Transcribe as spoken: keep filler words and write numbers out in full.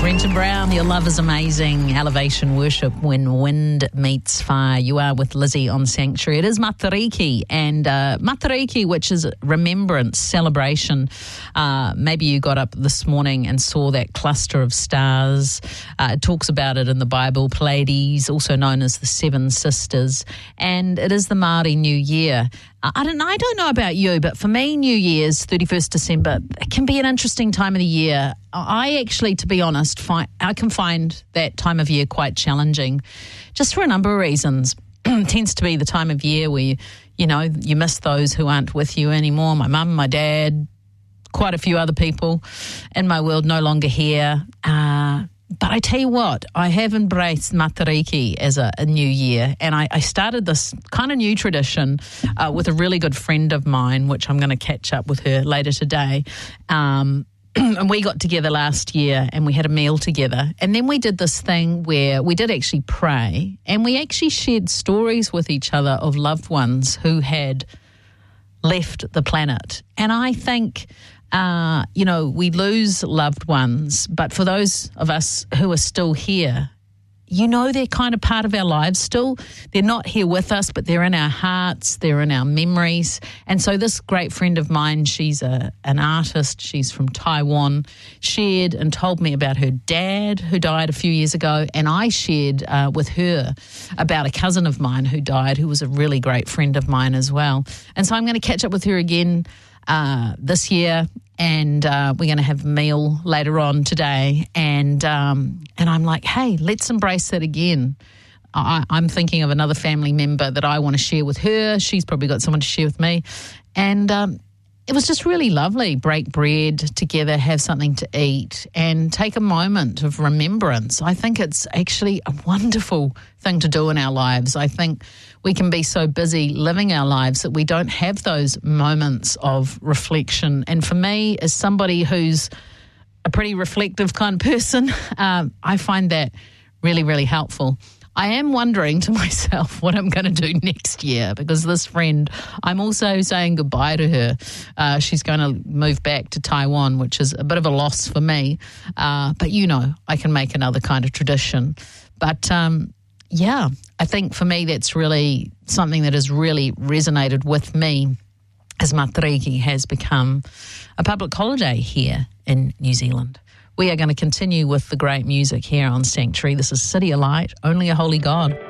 Brenton Brown, your love is amazing. Elevation worship when wind meets fire. You are with Lizzie on Sanctuary. It is Matariki, and uh, Matariki, which is remembrance, celebration. Uh, maybe you got up this morning and saw that cluster of stars. Uh, it talks about it in the Bible, Pleiades, also known as the Seven Sisters, and it is the Māori New Year. I don't, I don't know about you, but for me, New Year's, thirty-first December, it can be an interesting time of the year. I actually, to be honest, find, I can find that time of year quite challenging, just for a number of reasons. It tends to be the time of year where, you, you know, you miss those who aren't with you anymore. My mum, my dad, quite a few other people in my world no longer here. Uh But I tell you what, I have embraced Matariki as a, a new year, and I, I started this kind of new tradition uh, with a really good friend of mine, which I'm going to catch up with her later today. Um, and we got together last year and we had a meal together, and then we did this thing where we did actually pray, and we actually shared stories with each other of loved ones who had left the planet. And I think... Uh, you know, we lose loved ones, but for those of us who are still here, you know, they're kind of part of our lives still. They're not here with us, but they're in our hearts, they're in our memories. And so this great friend of mine, she's a, an artist, she's from Taiwan, shared and told me about her dad who died a few years ago, and I shared uh, with her about a cousin of mine who died, who was a really great friend of mine as well. And so I'm going to catch up with her again Uh, this year, and uh, we're going to have a meal later on today, and um, and I'm like, hey, let's embrace that again. I, I'm thinking of another family member that I want to share with her. She's probably got someone to share with me, and um, it was just really lovely. Break bread together, have something to eat, and take a moment of remembrance. I think it's actually a wonderful thing to do in our lives. I think we can be so busy living our lives that we don't have those moments of reflection. And for me, as somebody who's a pretty reflective kind of person, um, I find that really, really helpful. I am wondering to myself what I'm going to do next year, because this friend, I'm also saying goodbye to her. Uh, she's going to move back to Taiwan, which is a bit of a loss for me. Uh, but, you know, I can make another kind of tradition. But, um, yeah, I think for me that's really something that has really resonated with me, as Matariki has become a public holiday here in New Zealand. We are going to continue with the great music here on Sanctuary. This is City of Light, Only a Holy God.